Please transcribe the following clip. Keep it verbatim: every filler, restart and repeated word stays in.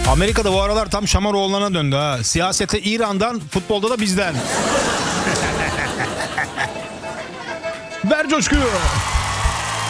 Amerika'da bu aralar tam Şamaroğulları'na döndü ha. Siyasete İran'dan, futbolda da bizden. Ver coşkuyu.